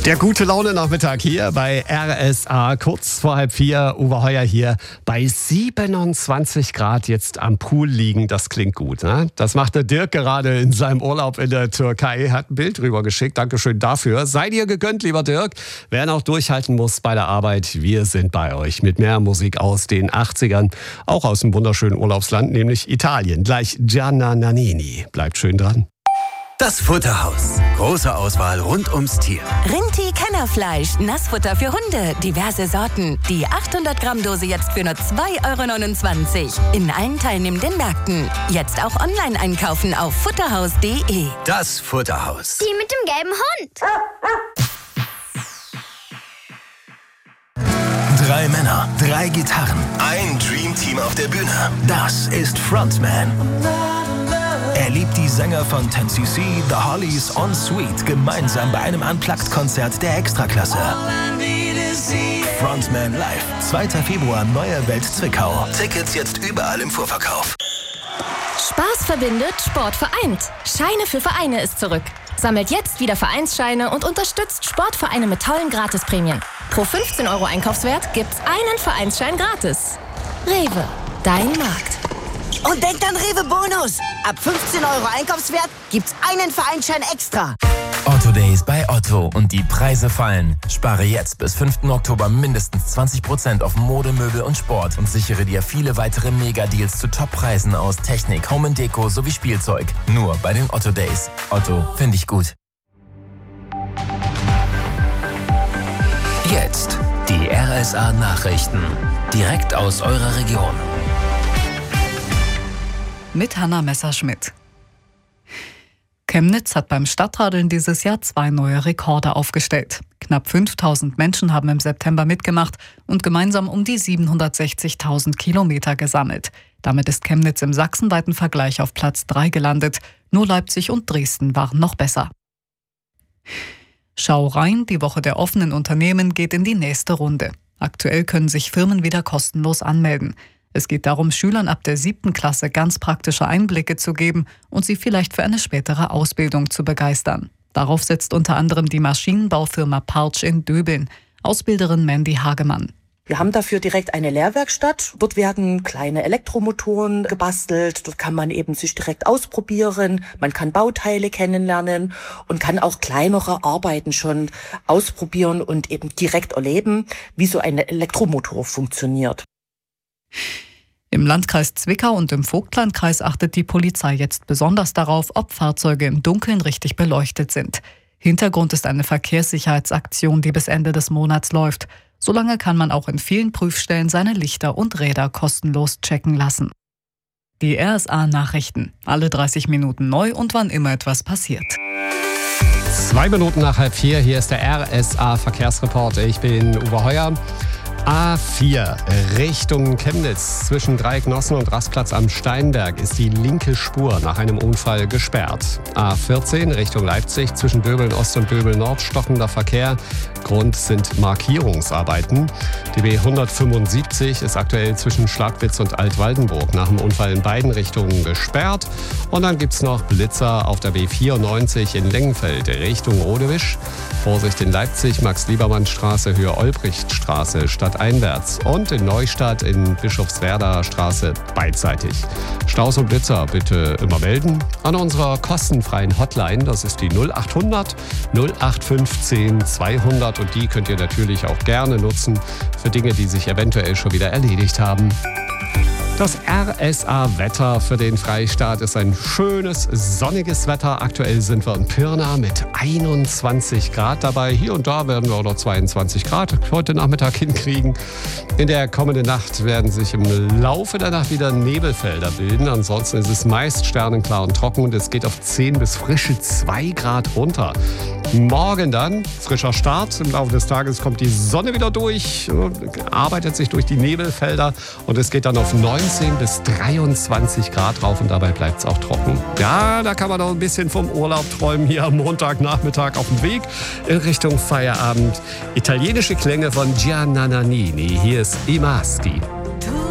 Der gute Laune-Nachmittag hier bei RSA, kurz vor 3:30. Uwe Heuer hier bei 27 Grad jetzt am Pool liegen. Das klingt gut, ne? Das macht der Dirk gerade in seinem Urlaub in der Türkei. Hat ein Bild rüber geschickt. Dankeschön dafür. Sei dir gegönnt, lieber Dirk. Wer noch durchhalten muss bei der Arbeit, wir sind bei euch mit mehr Musik aus den 80ern. Auch aus dem wunderschönen Urlaubsland, nämlich Italien. Gleich Gianna Nannini. Bleibt schön dran. Das Futterhaus. Große Auswahl rund ums Tier. Rinti-Kennerfleisch, Nassfutter für Hunde, diverse Sorten. Die 800 Gramm Dose jetzt für nur 2,29 € in allen teilnehmenden Märkten. Jetzt auch online einkaufen auf futterhaus.de. Das Futterhaus. Die mit dem gelben Hund. 3 Männer, 3 Gitarren, ein Dreamteam auf der Bühne. Das ist Frontman. Er liebt die Sänger von 10cc, The Hollies und Sweet gemeinsam bei einem Unplugged-Konzert der Extraklasse. Frontman Live, 2. Februar, Neue Welt Zwickau. Tickets jetzt überall im Vorverkauf. Spaß verbindet, Sport vereint. Scheine für Vereine ist zurück. Sammelt jetzt wieder Vereinsscheine und unterstützt Sportvereine mit tollen Gratisprämien. Pro 15 € Einkaufswert gibt's einen Vereinsschein gratis. Rewe, dein Markt. Und denkt an Rewe Bonus. Ab 15 € Einkaufswert gibt's einen Vereinsschein extra. Otto Days bei Otto und die Preise fallen. Spare jetzt bis 5. Oktober mindestens 20% auf Mode, Möbel und Sport und sichere dir viele weitere Mega-Deals zu Top-Preisen aus Technik, Home & Deko sowie Spielzeug. Nur bei den Otto Days. Otto, finde ich gut. Jetzt die RSA Nachrichten. Direkt aus eurer Region. Mit Hanna Messerschmidt. Chemnitz hat beim Stadtradeln dieses Jahr 2 neue Rekorde aufgestellt. Knapp 5.000 Menschen haben im September mitgemacht und gemeinsam um die 760.000 Kilometer gesammelt. Damit ist Chemnitz im sachsenweiten Vergleich auf Platz 3 gelandet. Nur Leipzig und Dresden waren noch besser. Schau rein, die Woche der offenen Unternehmen geht in die nächste Runde. Aktuell können sich Firmen wieder kostenlos anmelden. Es geht darum, Schülern ab der 7. Klasse ganz praktische Einblicke zu geben und sie vielleicht für eine spätere Ausbildung zu begeistern. Darauf setzt unter anderem die Maschinenbaufirma Partsch in Döbeln. Ausbilderin Mandy Hagemann. Wir haben dafür direkt eine Lehrwerkstatt. Dort werden kleine Elektromotoren gebastelt. Dort kann man eben sich direkt ausprobieren. Man kann Bauteile kennenlernen und kann auch kleinere Arbeiten schon ausprobieren und eben direkt erleben, wie so ein Elektromotor funktioniert. Im Landkreis Zwickau und im Vogtlandkreis achtet die Polizei jetzt besonders darauf, ob Fahrzeuge im Dunkeln richtig beleuchtet sind. Hintergrund ist eine Verkehrssicherheitsaktion, die bis Ende des Monats läuft. Solange kann man auch in vielen Prüfstellen seine Lichter und Räder kostenlos checken lassen. Die RSA-Nachrichten. Alle 30 Minuten neu und wann immer etwas passiert. 2 Minuten nach 3:30. Hier ist der RSA-Verkehrsreport. Ich bin Uwe Heuer. A4 Richtung Chemnitz zwischen Dreiecknossen und Rastplatz am Steinberg ist die linke Spur nach einem Unfall gesperrt. A14 Richtung Leipzig zwischen Döbeln Ost und Döbeln Nord stockender Verkehr. Grund sind Markierungsarbeiten. Die B175 ist aktuell zwischen Schlagwitz und Altwaldenburg nach dem Unfall in beiden Richtungen gesperrt. Und dann gibt es noch Blitzer auf der B94 in Lengenfeld Richtung Rodewisch. Vorsicht in Leipzig, Max-Liebermann-Straße, Höhe Olbrichtstraße stadteinwärts und in Neustadt in Bischofswerder Straße beidseitig. Staus und Blitzer bitte immer melden an unserer kostenfreien Hotline. Das ist die 0800 0815 200 und die könnt ihr natürlich auch gerne nutzen für Dinge, die sich eventuell schon wieder erledigt haben. Das RSA-Wetter für den Freistaat ist ein schönes, sonniges Wetter. Aktuell sind wir in Pirna mit 21 Grad dabei. Hier und da werden wir auch noch 22 Grad heute Nachmittag hinkriegen. In der kommenden Nacht werden sich im Laufe der Nacht wieder Nebelfelder bilden. Ansonsten ist es meist sternenklar und trocken und es geht auf 10 bis frische 2 Grad runter. Morgen dann frischer Start. Im Laufe des Tages kommt die Sonne wieder durch, arbeitet sich durch die Nebelfelder und es geht dann auf 19 bis 23 Grad rauf und dabei bleibt es auch trocken. Ja, da kann man noch ein bisschen vom Urlaub träumen hier am Montagnachmittag auf dem Weg in Richtung Feierabend. Italienische Klänge von Gianna Nannini. Hier ist I Maschi.